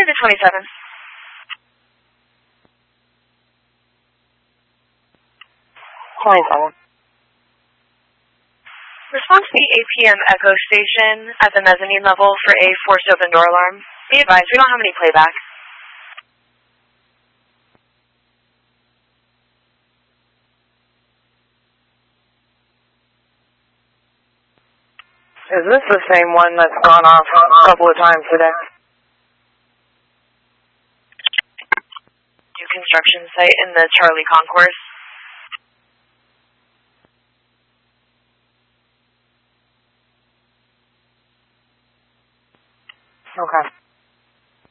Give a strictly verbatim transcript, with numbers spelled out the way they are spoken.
Clear to twenty-seven. twenty-seven. Response to the eight p m Echo Station at the mezzanine level for a forced open door alarm. Be advised, we don't have any playback. Is this the same one that's gone off a couple of times today? New construction site in the Charlie Concourse.